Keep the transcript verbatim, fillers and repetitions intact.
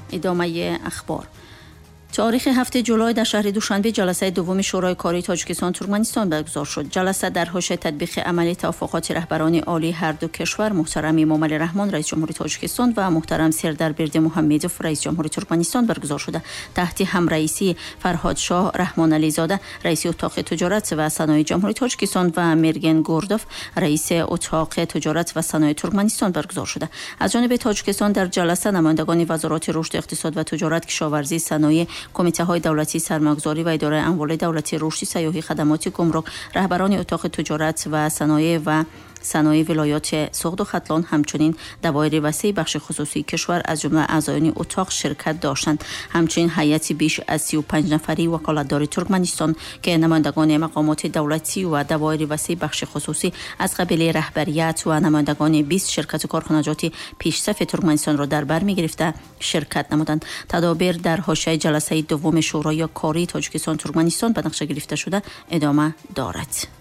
ادامه اخبار. تاریخ هفته جولای در شهر دوشنبه جلسه دوم شورای کاری تاجیکستان ترکمنستان برگزار شد. جلسه در حاشیه تطبیق عملی توافقات رهبران عالی هر دو کشور، محترم امام علی رحمان رئیس جمهوری تاجیکستان و محترم سردار برده محمدوف رئیس جمهوری ترکمنستان برگزار شده. تحت همرئیسی فرهاد شاه رحمان علی زاده رئیس اتاق تجارت و صنایع جمهوری تاجیکستان و مرگن گوردوف رئیس اتاق تجارت و صنایع ترکمنستان برگزار شده. از جانب تاجیکستان در جلسه نمایندگان وزارات رشد اقتصاد و تجارت، کشاورزی، صنایع، کمیته های دولتی سرمایه‌گذاری و اداره اموال دولتی، رشد سیاحی، خدمات گمرک، رهبران اتاق تجارت و صنایع و صنایع ولایات سغد و ختلان، همچنین دوایر وسیع بخش خصوصی کشور از جمله اعضایان اتاق شرکت داشتند. همچنین هیئتی بیش از سی و پنج نفری وکالتدار ترکمنستان که نمایندگان مقامات دولتی و دوایر وسیع بخش خصوصی از قبیل رهبریت و نمایندگان بیست شرکت و کارخانجات پیشرفت ترکمنستان را در بر می‌گرفته شرکت نمودند. تدابیر در حاشیه جلسه دوم شورای کاری تاجیکستان ترکمنستان به نقشه گرفته شده ادامه دارد.